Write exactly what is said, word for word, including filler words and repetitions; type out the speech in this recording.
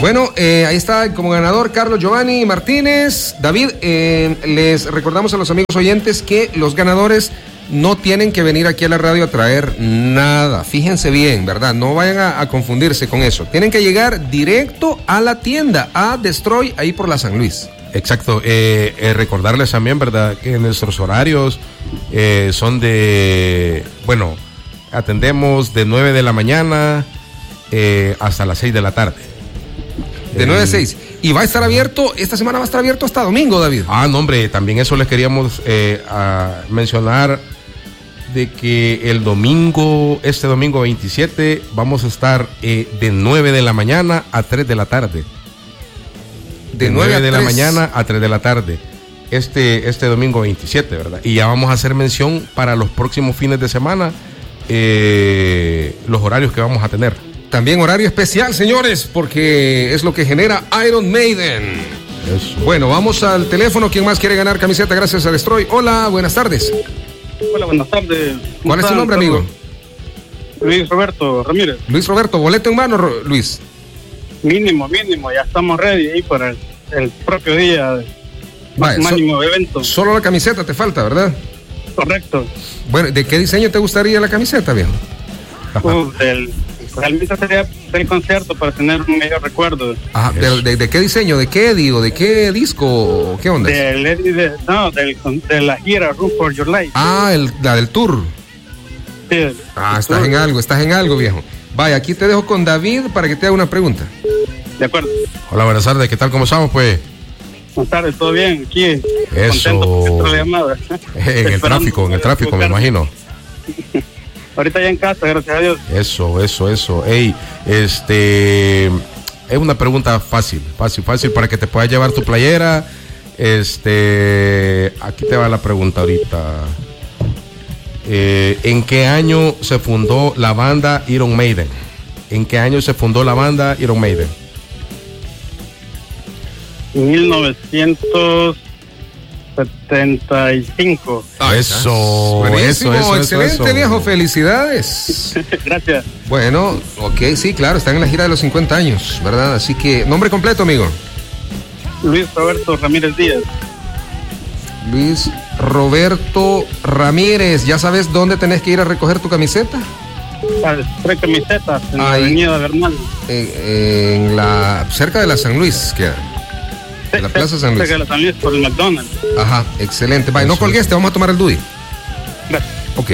Bueno, eh, ahí está como ganador Carlos Giovanni Martínez. David, eh, les recordamos a los amigos oyentes que los ganadores no tienen que venir aquí a la radio a traer nada. Fíjense bien, ¿verdad? No vayan a, a confundirse con eso. Tienen que llegar directo a la tienda, a Destroy, ahí por la San Luis. Exacto. Eh, eh, recordarles también, ¿verdad?, que nuestros horarios eh, son de, bueno, atendemos de nueve de la mañana eh, hasta las seis de la tarde. De nueve a seis. Y va a estar abierto, esta semana va a estar abierto hasta domingo, David. Ah, no, hombre, también eso les queríamos eh, a mencionar, de que el domingo, este domingo veintisiete, vamos a estar eh, de nueve de la mañana a tres de la tarde. De, de nueve de la mañana a tres de la tarde. Este, este domingo veintisiete, ¿verdad? Y ya vamos a hacer mención para los próximos fines de semana, eh, los horarios que vamos a tener. También horario especial, señores, porque es lo que genera Iron Maiden. Eso. Bueno, vamos al teléfono. ¿Quién más quiere ganar camiseta gracias a Destroy? Hola, buenas tardes. Hola, buenas tardes. ¿Cuál es tu nombre, amigo? Luis Roberto Ramírez. Luis Roberto, boleto en mano, Luis. Mínimo, mínimo, ya estamos ready ahí para el, el propio día. Vale, mínimo so, evento. Solo la camiseta te falta, ¿verdad? Correcto. Bueno, ¿de qué diseño te gustaría la camiseta, viejo? Uh, del, realmente sería del concierto para tener un mejor recuerdo. Ajá, pero ¿de, de qué diseño? ¿De qué Eddie o de qué disco? ¿Qué onda? Del Eddie de, no, del, de la gira Run for Your Life. Ah, el, la del tour. Sí, ah, estás tour. en algo, estás en algo, viejo. Vaya, aquí te dejo con David para que te haga una pregunta. De acuerdo. Hola, buenas tardes, ¿qué tal? ¿Cómo estamos, pues? Buenas tardes, ¿todo bien? Aquí. Eso. La llamada. En el tráfico, en el tráfico, me imagino. Ahorita ya en casa, gracias a Dios. Eso, eso, eso. Ey, este, es una pregunta fácil, fácil, fácil para que te puedas llevar tu playera. Este, aquí te va la pregunta ahorita. Eh, ¿En qué año se fundó la banda Iron Maiden? ¿En qué año se fundó la banda Iron Maiden? mil novecientos setenta y cinco. Ah, eso, buenísimo, eso, eso, excelente, eso, eso. viejo, felicidades. Gracias. Bueno, ok, sí, claro, están en la gira de los cincuenta años, ¿verdad? Así que, nombre completo, amigo. Luis Roberto Ramírez Díaz. Luis Roberto Ramírez, ¿ya sabes dónde tenés que ir a recoger tu camiseta? Tres camisetas en Ahí, la avenida Bernal. En, en la, cerca de la San Luis, queda. En la Plaza San Luis. Cerca de la San Luis por el McDonald's. Ajá, excelente. Vaya, no colgues, te vamos a tomar el D U I. Gracias.